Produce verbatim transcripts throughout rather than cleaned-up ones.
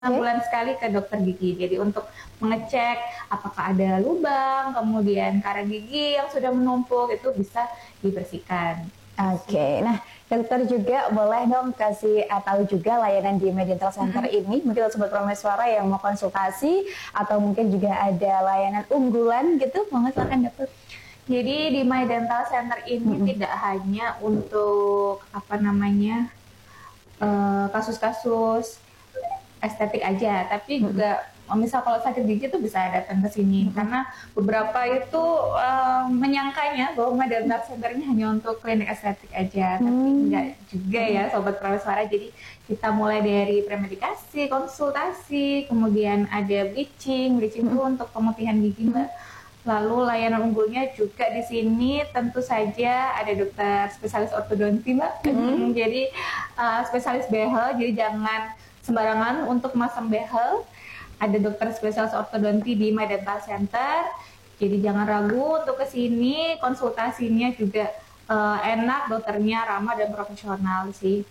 enam bulan sekali ke dokter gigi. Jadi untuk mengecek apakah ada lubang, kemudian karang gigi yang sudah menumpuk itu bisa dibersihkan. Oke, okay. Nah dokter juga boleh dong kasih tahu juga layanan di My Dental Center mm-hmm. ini, mungkin sobat Prameswara yang mau konsultasi atau mungkin juga ada layanan unggulan gitu, mau silakan dokter. Jadi di My Dental Center ini mm-hmm. tidak hanya untuk apa namanya kasus-kasus uh, estetik aja, tapi mm-hmm. juga misal kalau sakit gigi itu bisa datang ke sini hmm. karena beberapa itu uh, menyangkanya bahwa My Dental Center ini hanya untuk klinik estetik aja, hmm. tapi enggak juga ya sobat Prameswara. Jadi kita mulai dari premedikasi, konsultasi, kemudian ada bleaching, bleaching itu hmm. untuk pemutihan gigi mbak. Lalu layanan unggulnya juga di sini tentu saja ada dokter spesialis ortodonti mbak. Hmm. Jadi uh, spesialis behel, jadi jangan sembarangan untuk masang behel. Ada dokter spesialis ortodonti di My Dental Center, jadi jangan ragu untuk kesini. Konsultasinya juga uh, enak, dokternya ramah dan profesional sih.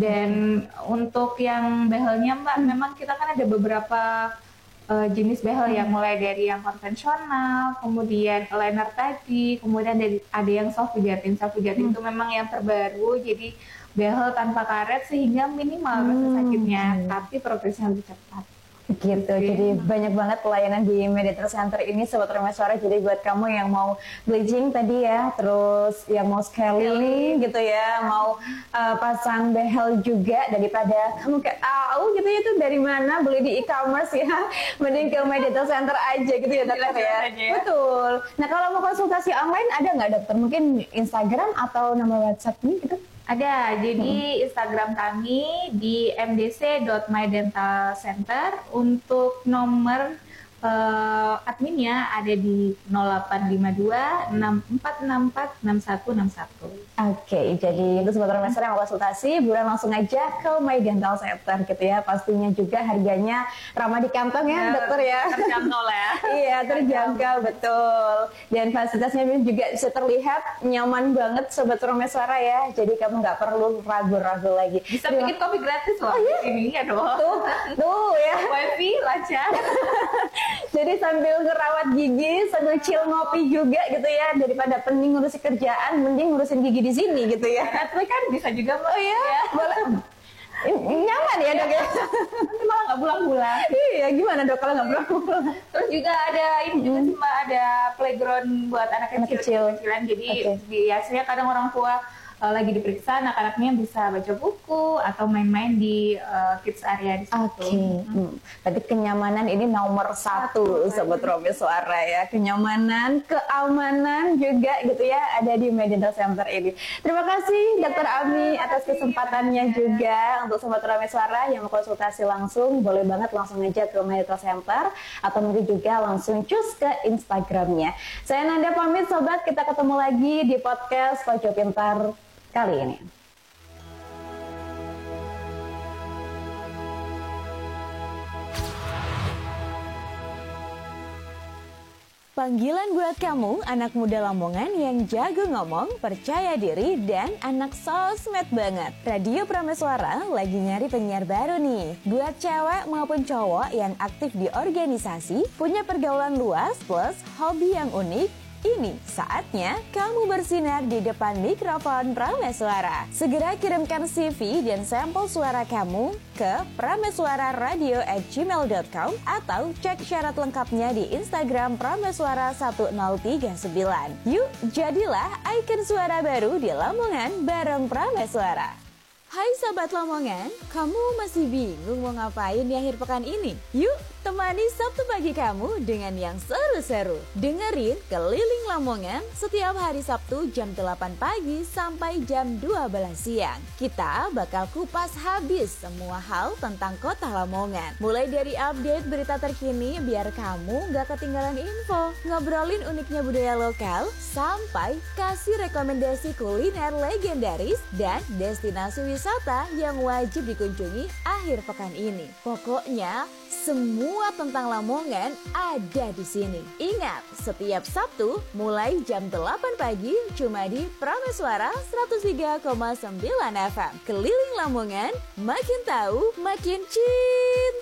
Dan hmm. untuk yang behelnya mbak, hmm. memang kita kan ada beberapa uh, jenis behel hmm. yang mulai dari yang konvensional, kemudian aligner tadi, kemudian dari, ada yang soft pijatin. Soft pijatin hmm. itu memang yang terbaru, jadi behel tanpa karet sehingga minimal hmm. rasa sakitnya, hmm. tapi progresnya lebih cepat. Gitu, okay. Jadi banyak banget pelayanan di My Dental Center ini sobat Prameswara. Jadi buat kamu yang mau bleaching tadi ya, terus yang mau scaling gitu ya, mau uh, pasang behel juga, daripada kamu kayak tahu gitu ya itu dari mana beli di e-commerce ya, mending ke My Dental Center aja gitu ya dokter ya. Betul. Nah kalau mau konsultasi online ada nggak dokter? Mungkin Instagram atau nama WhatsApp nih gitu? Ada, jadi Instagram kami di m d c dot my dental center. Untuk nomor uh, adminnya ada di nol delapan lima dua enam empat enam empat enam satu enam satu. Oke, okay, jadi itu sobat Prameswara yang mau konsultasi, buruan langsung aja ke My Dental Center gitu ya. Pastinya juga harganya ramah di kantong ya, ya dokter ya. Terjangkau lah ya. Iya, terjangkau betul. Dan fasilitasnya juga bisa terlihat nyaman banget sobat Prameswara ya. Jadi kamu nggak perlu ragu-ragu lagi. Bisa Terima. bikin kopi gratis loh. Oh, iya? Ini ya dong. Tuh, tuh ya. Wifi lancar. Jadi sambil ngerawat gigi, sambil chill ngopi juga gitu ya. Daripada pening ngurusin kerjaan, mending ngurusin gigi di sini gitu ya. Tapi kan bisa juga mbak. Oh iya, ya. Boleh. Nyaman ya dok ya. Nanti malah nggak pulang-pulang. Iya, gimana dok kalau nggak pulang-pulang? Terus juga ada ini juga sih mbak, ada playground buat anak kecil, anak kecil. kecilan. Jadi okay. biasanya kadang orang tua Uh, lagi diperiksa, anak-anaknya bisa baca buku atau main-main di uh, kids area di situ. Oke, okay. hmm. Berarti kenyamanan ini nomor satu, sobat Prameswara ya. Kenyamanan, keamanan juga gitu ya ada di My Dental Center ini. Terima kasih ya, dokter Ami atas kesempatannya ya. Juga untuk sobat Prameswara yang mau konsultasi langsung, boleh banget langsung aja ke My Dental Center atau mungkin juga langsung cus ke Instagramnya. Saya Nanda pamit sobat, kita ketemu lagi di podcast Pojok Pintar kali ini. Panggilan buat kamu, anak muda Lamongan yang jago ngomong, percaya diri, dan anak sosmed banget. Radio Prameswara lagi nyari penyiar baru nih. Buat cewek maupun cowok yang aktif di organisasi, punya pergaulan luas plus hobi yang unik, ini saatnya kamu bersinar di depan mikrofon Prameswara. Segera kirimkan C V dan sampel suara kamu ke prameswararadio at gmail dot com atau cek syarat lengkapnya di Instagram Prameswara satu nol tiga sembilan. Yuk, jadilah ikon suara baru di Lamongan bareng Prameswara. Hai Sobat Lamongan, kamu masih bingung mau ngapain di akhir pekan ini? Yuk, temani Sabtu pagi kamu dengan yang seru-seru. Dengerin Keliling Lamongan setiap hari Sabtu jam delapan pagi sampai jam dua belas siang. Kita bakal kupas habis semua hal tentang kota Lamongan. Mulai dari update berita terkini biar kamu gak ketinggalan info, ngobrolin uniknya budaya lokal, sampai kasih rekomendasi kuliner legendaris dan destinasi wisata wisata yang wajib dikunjungi akhir pekan ini. Pokoknya semua tentang Lamongan ada di sini. Ingat, setiap Sabtu mulai jam delapan pagi cuma di Prameswara seratus tiga koma sembilan F M. Keliling Lamongan, makin tahu makin cinta.